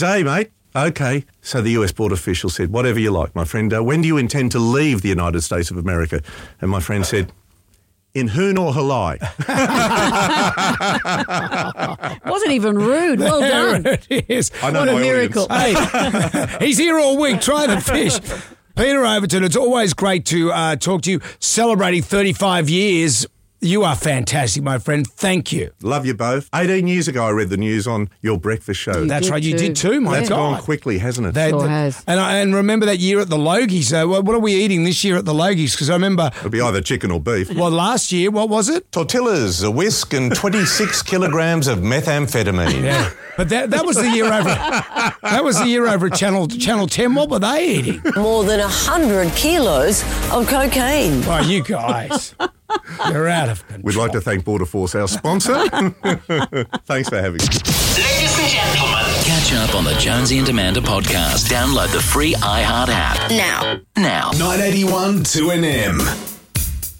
Day, mate. Okay. So the US border official said, whatever you like, my friend. When do you intend to leave the United States of America? And my friend said, in Hoon or Halai. Wasn't even rude. Well done. There it is. I know What a my miracle. audience. Hey, he's here all week trying to fish. Peter Overton, it's always great to talk to you. Celebrating 35 years. You are fantastic, my friend. Thank you. Love you both. 18 years ago, I read the news on your breakfast show. That's did right. You too. did too, my That's God. gone quickly, hasn't it? Sure has. And remember that year at the Logies. What are we eating this year at the Logies? Because I remember, It'll be either chicken or beef. well, last year, what was it? Tortillas, a whisk, and 26 kilograms of methamphetamine. Yeah. But that was the year over. That was the year over at Channel 10. What were they eating? More than 100 kilos of cocaine. Oh, you guys, you're out of control. We'd like to thank Border Force, our sponsor. Thanks for having us. Ladies and gentlemen, catch up on the Jonesy and Amanda podcast. Download the free iHeart app. Now. 981 2NM.